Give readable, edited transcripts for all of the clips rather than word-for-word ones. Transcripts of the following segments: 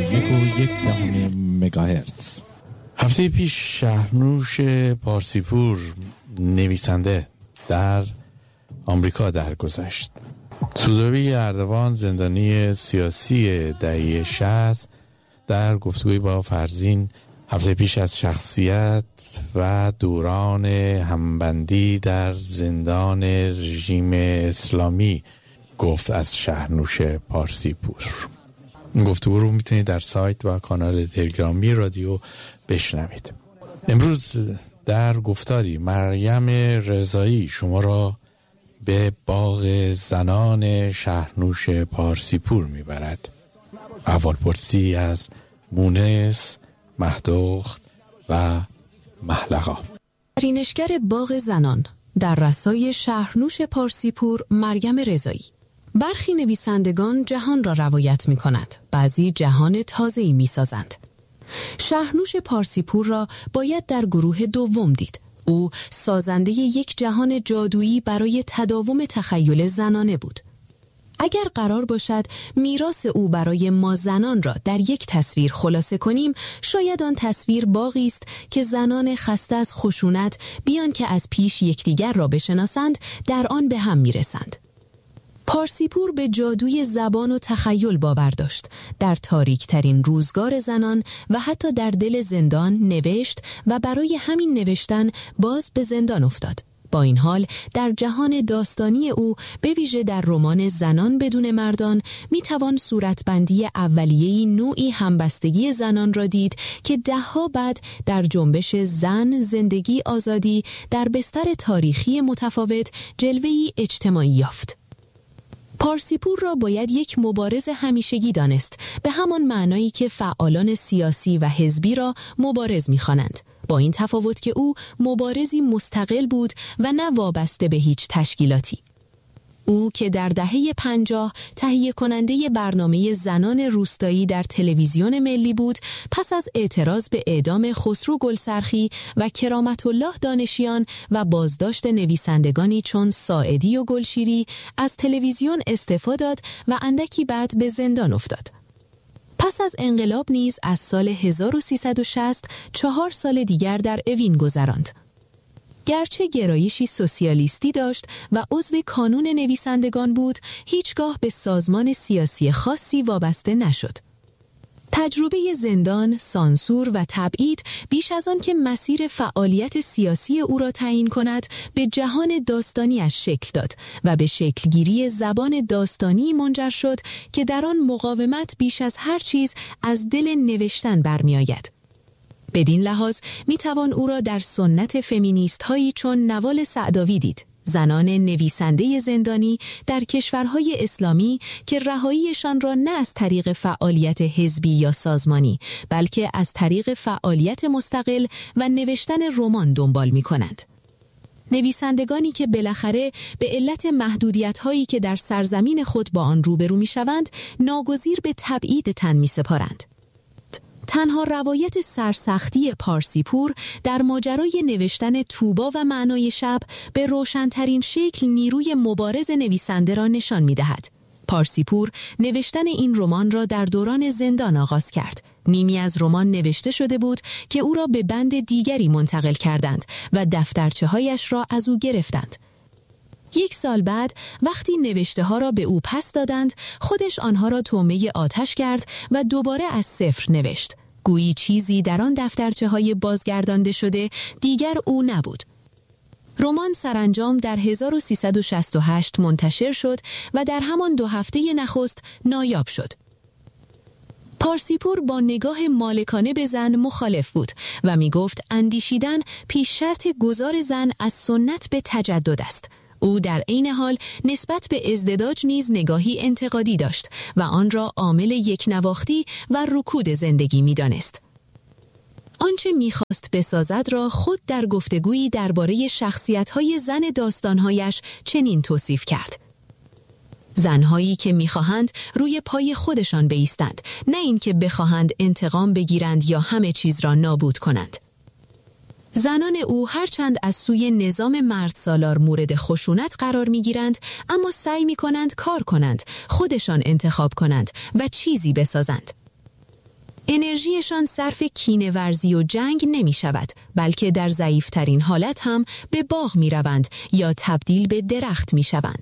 مگاهرتز. هفته پیش شهرنوش پارسیپور نویسنده در آمریکا درگذشت. سودابی اردوان زندانی سیاسی دهه 60 در گفتگوی با فرزین هفته پیش از شخصیت و دوران همبندی در زندان رژیم اسلامی گفت از شهرنوش پارسیپور. این گفتگو رو میتونید در سایت و کانال تلگرامی رادیو بشنوید. امروز در گفتاری مریم رضایی شما را به باغ زنان شهرنوش پارسیپور میبرد. احوالپرسی از مونس، مهدخت و محلقا. آفرینشگر باغ زنان در رسای شهرنوش پارسیپور مریم رضایی. برخی نویسندگان جهان را روایت می کند، بعضی جهان تازه‌ای می سازند. شهرنوش پارسیپور را باید در گروه دوم دید. او سازنده یک جهان جادویی برای تداوم تخیل زنانه بود. اگر قرار باشد میراث او برای ما زنان را در یک تصویر خلاصه کنیم، شاید آن تصویر باغی است که زنان خسته از خشونت بیان که از پیش یکدیگر را بشناسند در آن به هم میرسند. پارسیپور به جادوی زبان و تخیل باور داشت. در تاریک ترین روزگار زنان و حتی در دل زندان نوشت و برای همین نوشتن باز به زندان افتاد. با این حال در جهان داستانی او به ویژه در رمان زنان بدون مردان میتوان صورتبندی اولیه‌ای نوعی همبستگی زنان را دید که دهها بعد در جنبش زن، زندگی، آزادی در بستر تاریخی متفاوت جلوه‌ای اجتماعی یافت. پارسیپور را باید یک مبارز همیشگی دانست، به همان معنایی که فعالان سیاسی و حزبی را مبارز می‌خوانند، با این تفاوت که او مبارزی مستقل بود و نه وابسته به هیچ تشکیلاتی. او که در دهه 50 تهیه کننده برنامه زنان روستایی در تلویزیون ملی بود، پس از اعتراض به اعدام خسرو گلسرخی و کرامت الله دانشیان و بازداشت نویسندگانی چون ساعدی و گلشیری از تلویزیون استعفا داد و اندکی بعد به زندان افتاد. پس از انقلاب نیز از سال 1360 4 سال دیگر در اوین گذراند. گرچه گرایشی سوسیالیستی داشت و عضو کانون نویسندگان بود، هیچگاه به سازمان سیاسی خاصی وابسته نشد. تجربه زندان، سانسور و تبعید بیش از آن که مسیر فعالیت سیاسی او را تعیین کند، به جهان داستانیش شکل داد و به شکلگیری زبان داستانی منجر شد که در آن مقاومت بیش از هر چیز از دل نوشتن برمی‌آید. بدین لحاظ میتوان او را در سنت فمینیست هایی چون نوال سعداوی دید، زنان نویسنده زندانی در کشورهای اسلامی که رهاییشان را نه از طریق فعالیت حزبی یا سازمانی، بلکه از طریق فعالیت مستقل و نوشتن رمان دنبال می کنند. نویسندگانی که بالاخره به علت محدودیت‌هایی که در سرزمین خود با آن روبرو می‌شوند، ناگزیر به تبعید تن می‌سپارند. تنها روایت سرسختی پارسیپور در ماجرای نوشتن طوبا و معنای شب به روشن‌ترین شکل نیروی مبارز نویسنده را نشان می‌دهد. پارسیپور نوشتن این رمان را در دوران زندان آغاز کرد. نیمی از رمان نوشته شده بود که او را به بند دیگری منتقل کردند و دفترچه‌هایش را از او گرفتند. 1 سال بعد وقتی نوشته ها را به او پس دادند، خودش آنها را طعمه آتش کرد و دوباره از صفر نوشت. گویی چیزی در آن دفترچه های بازگردانده شده دیگر او نبود. رمان سرانجام در 1368 منتشر شد و در همان 2 هفته نخست نایاب شد. پارسیپور با نگاه مالکانه به زن مخالف بود و می گفت اندیشیدن پیش شرط گذار زن از سنت به تجدد است. او در عین حال نسبت به ازدواج نیز نگاهی انتقادی داشت و آن را عامل یکنواختی و رکود زندگی می دانست. آنچه می‌خواست بسازد را خود در گفتگویی درباره شخصیت‌های زن داستان‌هایش چنین توصیف کرد: زن‌هایی که می‌خواهند روی پای خودشان بایستند، نه اینکه بخواهند انتقام بگیرند یا همه چیز را نابود کنند. زنان او هرچند از سوی نظام مرد سالار مورد خشونت قرار می‌گیرند، اما سعی می‌کنند کار کنند، خودشان انتخاب کنند و چیزی بسازند. انرژیشان صرف کینه‌ورزی و جنگ نمی شود، بلکه در ضعیف‌ترین حالت هم به باغ می روند یا تبدیل به درخت می شوند.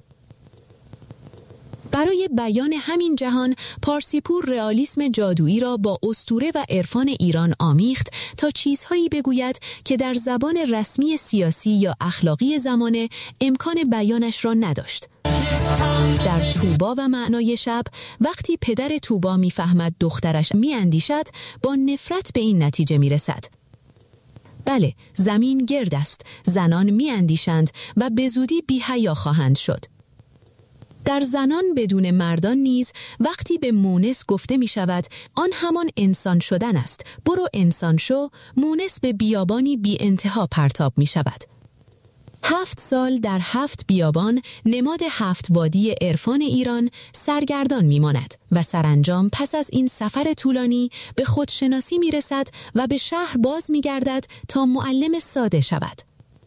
برای بیان همین جهان، پارسیپور رئالیسم جادویی را با اسطوره و عرفان ایران آمیخت تا چیزهایی بگوید که در زبان رسمی سیاسی یا اخلاقی زمانه امکان بیانش را نداشت. در طوبا و معنای شب، وقتی پدر طوبا میفهمد دخترش میاندیشد، با نفرت به این نتیجه میرسد: بله، زمین گرد است، زنان میاندیشند و به زودی بی‌حیا خواهند شد. در زنان بدون مردان نیز وقتی به مونس گفته می شود آن همان انسان شدن است، برو انسان شو، مونس به بیابانی بی انتها پرتاب می شود. 7 سال در 7 بیابان، نماد 7 وادی عرفان ایران، سرگردان می ماند و سرانجام پس از این سفر طولانی به خودشناسی می رسد و به شهر باز می گردد تا معلم ساده شود.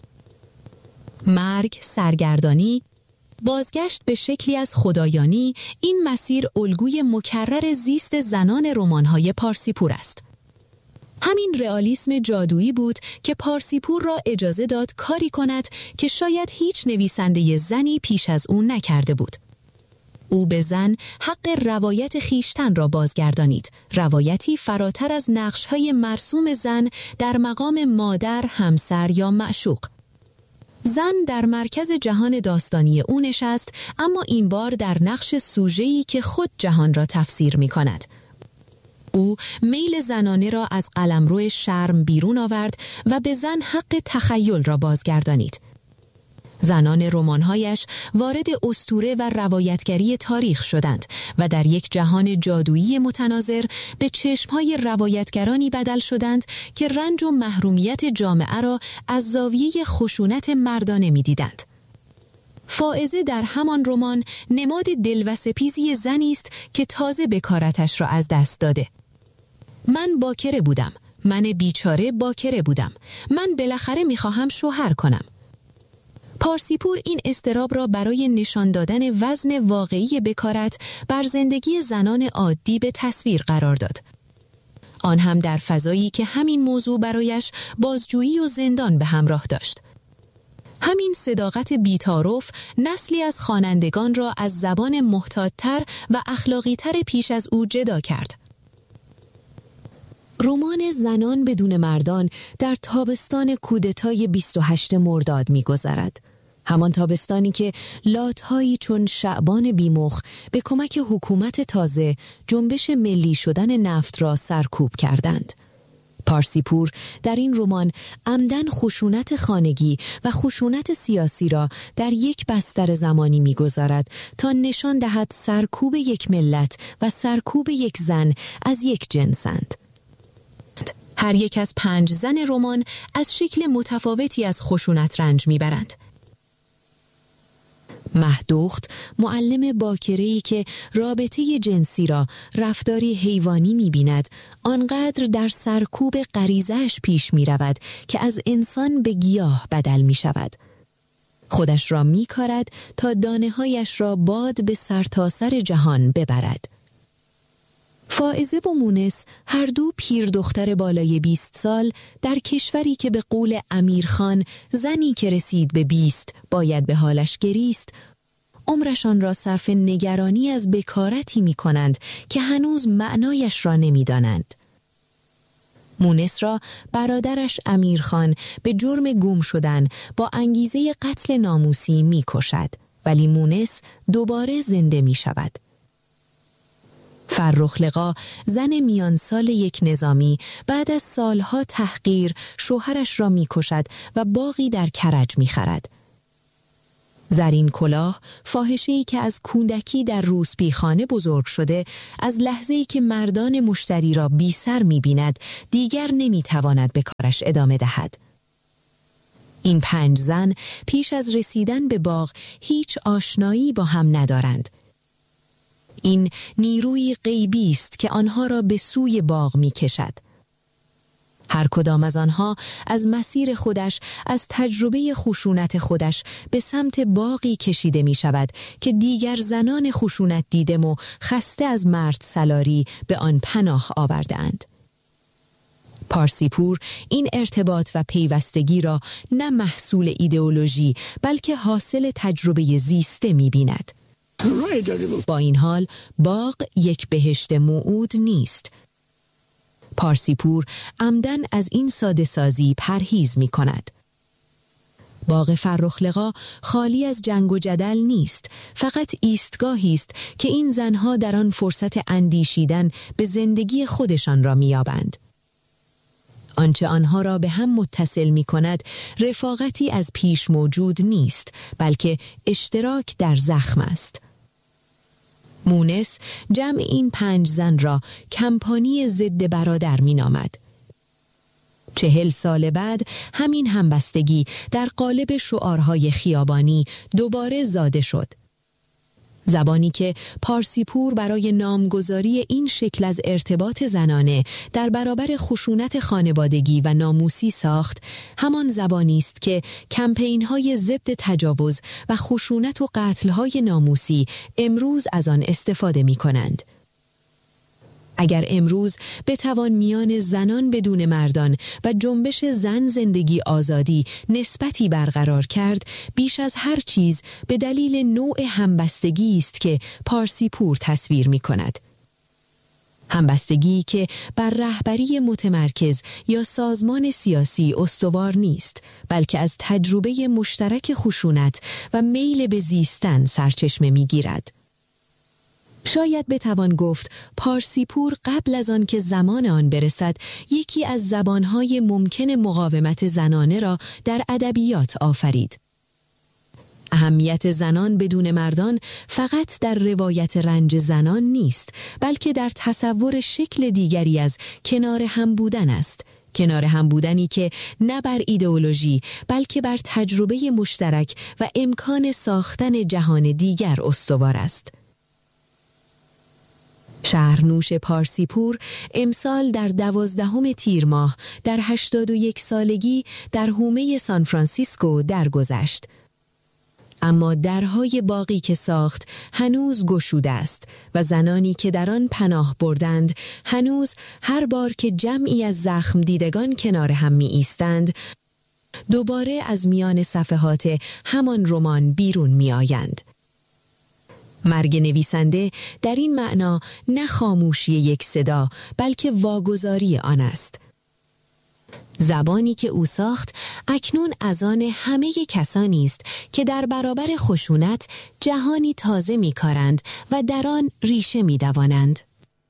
مرگ، سرگردانی، بازگشت به شکلی از خدایانی، این مسیر الگوی مکرر زیست زنان رمان‌های پارسیپور است. همین رئالیسم جادویی بود که پارسیپور را اجازه داد کاری کند که شاید هیچ نویسنده زنی پیش از او نکرده بود. او به زن حق روایت خیشتن را بازگردانید، روایتی فراتر از نقش‌های مرسوم زن در مقام مادر، همسر یا معشوق. زن در مرکز جهان داستانی او نشست، اما این بار در نقش سوژه‌ای که خود جهان را تفسیر می‌کند. او میل زنانه را از قلمرو شرم بیرون آورد و به زن حق تخیل را بازگردانید. زنان رمان‌هایش وارد اسطوره و روایتگری تاریخ شدند و در یک جهان جادویی متناظر به چشم‌های روایتگرانی بدل شدند که رنج و محرومیت جامعه را از زاویه خشونت مردانه می‌دیدند. فائزه در همان رمان نماد دلوسپیزی زنی است که تازه بکارتش را از دست داده. من باکره بودم، من بیچاره باکره بودم، من بالاخره می‌خواهم شوهر کنم. پارسیپور این اضطراب را برای نشان دادن وزن واقعی بکارت بر زندگی زنان عادی به تصویر قرار داد. آن هم در فضایی که همین موضوع برایش بازجویی و زندان به همراه داشت. همین صداقت بی‌تعارف نسلی از خوانندگان را از زبان محتاط‌تر و اخلاقی‌تر پیش از او جدا کرد. رمان زنان بدون مردان در تابستان کودتای 28 مرداد می‌گذرد. همان تابستانی که لات‌هایی چون شعبان بیمخ به کمک حکومت تازه جنبش ملی شدن نفت را سرکوب کردند. پارسیپور در این رمان عمدن خشونت خانگی و خشونت سیاسی را در یک بستر زمانی می‌گذارد تا نشان دهد سرکوب یک ملت و سرکوب یک زن از یک جنسند. هر یک از 5 زن رمان از شکل متفاوتی از خشونت رنج میبرند. مهدوخت، معلم باکره‌ای که رابطه جنسی را رفتاری حیوانی می‌بیند، آنقدر در سرکوب غریزه‌اش پیش می‌رود که از انسان به گیاه بدل می‌شود. خودش را می‌کارد تا دانه‌هایش را باد به سرتاسر جهان ببرد. فائزه و مونس، هر دو پیر دختر بالای 20 سال، در کشوری که به قول امیرخان زنی که رسید به 20 باید به حالش گریست، عمرشان را صرف نگرانی از بکارتی می کنند که هنوز معنایش را نمی دانند. مونس را برادرش امیرخان به جرم گم شدن با انگیزه قتل ناموسی می کشد، ولی مونس دوباره زنده می شود. فرخ لقا، زن میان سال یک نظامی، بعد از سالها تحقیر شوهرش را می‌کشد و باغی در کرج می‌خرد. زرین کلاه، فاحشه‌ای که از کودکی در روسپیخانه بزرگ شده، از لحظه‌ای که مردان مشتری را بی سر می‌بیند، دیگر نمی‌تواند به کارش ادامه دهد. این 5 زن پیش از رسیدن به باغ هیچ آشنایی با هم ندارند. این نیروی غیبی است که آنها را به سوی باغ می کشد. هر کدام از آنها از مسیر خودش، از تجربه خشونت خودش به سمت باغی کشیده می شود که دیگر زنان خشونت دیدم و خسته از مرد سالاری به آن پناه آوردند. پارسیپور این ارتباط و پیوستگی را نه محصول ایدئولوژی بلکه حاصل تجربه زیسته می بیند. با این حال باغ یک بهشت موعود نیست. پارسیپور عمدن از این ساده سازی پرهیز می کند. باغ فرخلقا خالی از جنگ و جدل نیست، فقط ایستگاهی است که این زنها در آن فرصت اندیشیدن به زندگی خودشان را می‌یابند. آنچه آنها را به هم متصل می کند رفاقتی از پیش موجود نیست، بلکه اشتراک در زخم است. مونس جمع این 5 زن را کمپانی ضد برادر می نامد. 40 سال بعد همین همبستگی در قالب شعارهای خیابانی دوباره زاده شد. زبانی که پارسیپور برای نامگذاری این شکل از ارتباط زنانه در برابر خشونت خانوادگی و ناموسی ساخت، همان زبانی است که کمپین‌های ضد تجاوز و خشونت و قتل‌های ناموسی امروز از آن استفاده می‌کنند. اگر امروز بتوان میان زنان بدون مردان و جنبش زن زندگی آزادی نسبتی برقرار کرد، بیش از هر چیز به دلیل نوع همبستگی است که پارسیپور تصویر می کند. همبستگی که بر رهبری متمرکز یا سازمان سیاسی استوار نیست، بلکه از تجربه مشترک خشونت و میل به زیستن سرچشمه می گیرد. شاید بتوان گفت پارسیپور قبل از آن که زمان آن برسد یکی از زبانهای ممکن مقاومت زنانه را در ادبیات آفرید. اهمیت زنان بدون مردان فقط در روایت رنج زنان نیست، بلکه در تصور شکل دیگری از کنار هم بودن است. کنار هم بودنی که نه بر ایدئولوژی بلکه بر تجربه مشترک و امکان ساختن جهان دیگر استوار است. شهرنوش پارسیپور امسال در 12 تیر ماه در 81 سالگی در حومه سان فرانسیسکو درگذشت. اما درهای باغی که ساخت هنوز گشوده است و زنانی که در آن پناه بردند هنوز هر بار که جمعی از زخم دیدگان کنار هم می ایستند دوباره از میان صفحات همان رمان بیرون می آیند. مرگ نویسنده در این معنا نه خاموشی یک صدا بلکه واگذاری آن است. زبانی که او ساخت اکنون از آن همه کسانی است که در برابر خشونت جهانی تازه می‌کارند و در آن ریشه می‌دوانند.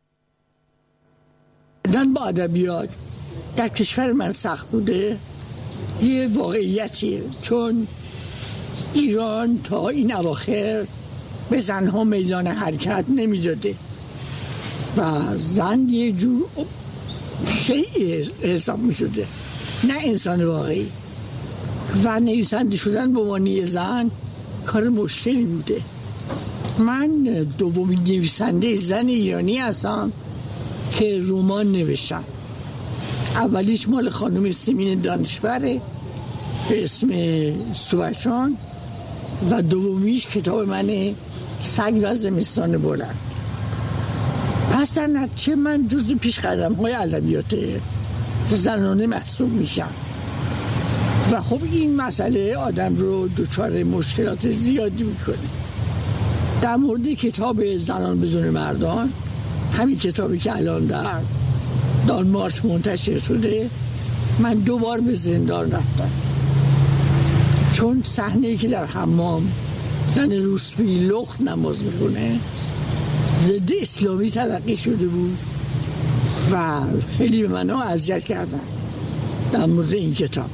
با ادبیات در کشور من سخت بوده یه واقعیتی، چون ایران تا این اواخر به زنها میدان حرکت نمیداده و زن یه جور شیء حساب میشده، نه انسان واقعی، و نویسنده شدن به عنوان زن کار مشکلی بوده. من دومین نویسنده زن ایرانی هستم که رمان نوشتم. اولیش مال خانم سیمین دانشوره به اسم سوچان و دومیش کتاب منه سگ و زمستان بلند. پس در نتیجه من جزو پیش قدم های ادبیات زنانه محسوب میشم و خب این مسئله آدم رو دچار مشکلات زیادی میکنه. در مورد کتاب زنان بدون مردان، همین کتابی که الان در دانمارک منتشر شده، من 2 بار به زندان رفتم چون صحنه‌ای که در حمام زن روسپی لخت نماز میکنه ضد اسلامی تلقی شده بود و خیلی به منو اذیت کردن. در مورد این کتاب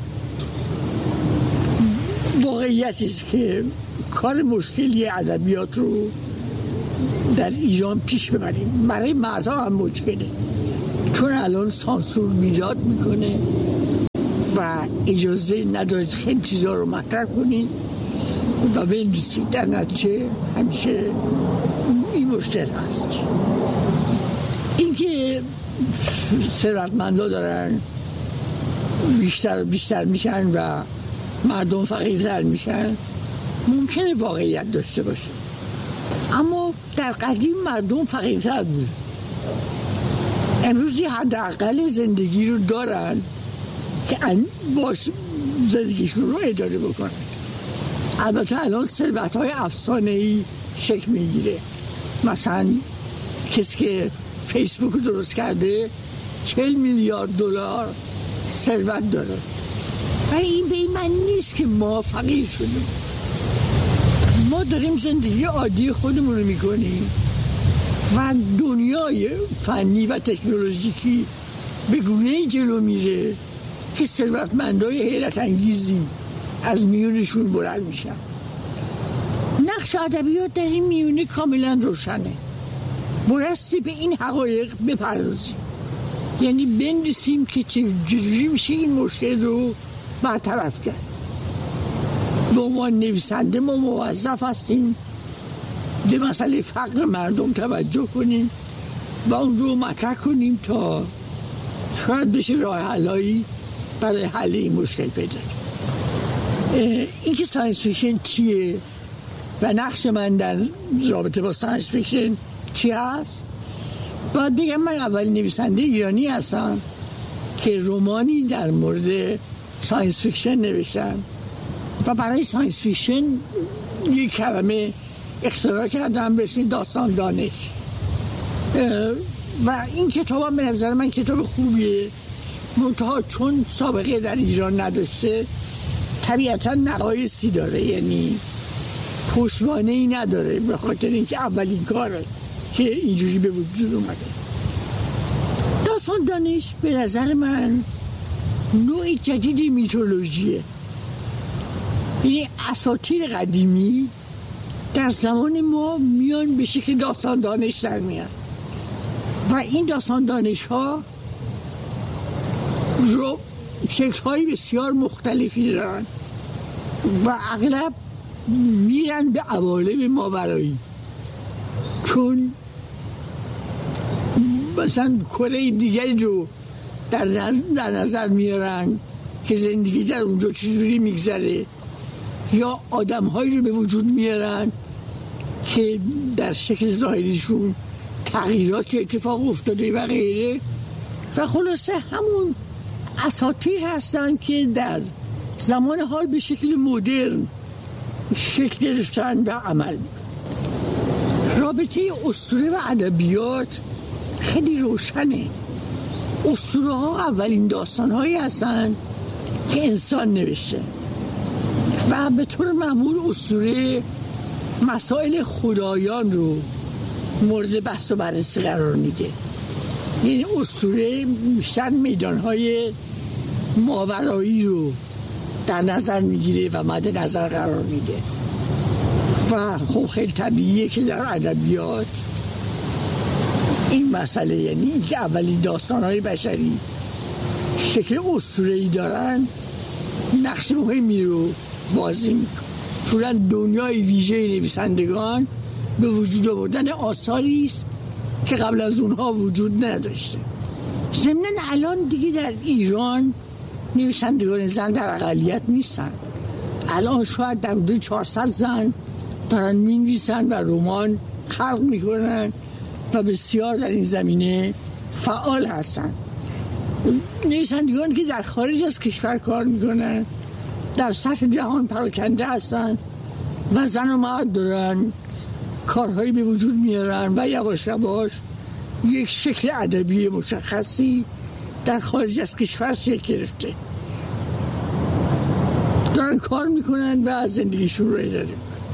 واقعیتی است که کار مشکلی ادبیات رو در ایران پیش ببریم. برای مردها هم مشکله، چون الان سانسور میجاد میکنه و اجازه ندارید خیلی چیزا رو مطرح کنید و بنویسید. در نتیجه همیشه این مشکل هست. اینکه ثروتمندا دارن بیشتر میشن و مردم فقیرتر میشن ممکنه واقعیت داشته باشه، اما در قدیم مردم فقیرتر بود. امروزی حداقل زندگی رو دارن که باش زندگیشون رو اداره بکنن. البته الان ثروت‌های افسانه‌ای شکل میگیره. مثلا کسی که فیسبوک رو درست کرده 40 میلیارد دلار ثروت داره. ولی این به این معنی نیست که ما فقیر شدیم. ما داریم زندگی عادی خودمون رو میکنیم و دنیای فنی و تکنولوژیکی به گونه‌ای جلو میره که ثروتمندای حیرت انگیزی از میونشون بلند میشن. نقش ادبیات در این میونه کاملا روشنه. بایستی به این حقایق بپردازیم، یعنی بنویسیم که چجوری میشه این مشکل رو برطرف کرد. به عنوان نویسنده ما موظف هستیم به مسئله فقر مردم توجه کنیم و اون رو مطرح کنیم تا شاید بشه راه حلایی برای حل این مشکل پیدا کرد. این که ساینس فیکشن چیه و نقش من در رابطه با ساینس فیکشن چی هست؟ باید بگم من اولین نویسنده ایرانی هستم که رمانی در مورد ساینس فیکشن نوشتم و برای ساینس فیکشن یک کلمه اختراع کردم به اسم داستان دانش و این کتاب به نظر من کتاب خوبیه، منتها چون سابقه در ایران نداشته طبیعتا نقایصی داره، یعنی پشتوانه‌ای نداره، به خاطر اینکه اولین کاره که اینجوری به وجود اومده. داستان دانش به نظر من نوع جدید میتولوژیه، یعنی اساطیر قدیمی در زمان ما میان به شکل داستان دانش در میان و این داستان دانش ها رو شکل های بسیار مختلفی دارن و اغلب میرن به عوالم ماورایی، چون مثلا کره دیگری رو در نظر میارن که زندگی در اونجا چجوری میگذره، یا آدم هایی رو به وجود میارن که در شکل ظاهریشون تغییرات اتفاق افتاده و غیره و خلاصه همون اساطیر هستن که در زمان حال به شکل مدرن شکل گرفتن و عمل میکنن. رابطه اسطوره و ادبیات خیلی روشنه. اسطوره ها اولین داستان هایی هستن که انسان نوشته و به طور معمول اسطوره مسائل خدایان رو مورد بحث و بررسی قرار میده. یعنی اسطوره بیشتر میدانهای ماورایی رو در نظر میگیره و مد نظر قرار میده و خب خیلی طبیعیه که در ادبیات این مسئله، یعنی اینکه اولین داستان‌های بشری شکل اسطوره‌ای دارن، نقش مهمی رو بازی میکنه. چون دنیای ویژه نویسندگان به وجود آوردن آثاری است که قبل از اونها وجود نداشته. ضمناً الان دیگه در ایران نویسندگان زن در اقلیت نیستن. الان شاید در حدود 400 زن دارن می‌نویسن و رمان خلق میکنن و بسیار در این زمینه فعال هستن. نویسندگان که در خارج از کشور کار میکنن در سطح جهان پراکنده هستن و زن و مرد دارن کارهایی به وجود میارن و یواش یواش یک شکل ادبی مشخصی در خارج از کشور شکل گرفته، دارن کار میکنن و زندگیشون رو اداره میکنن.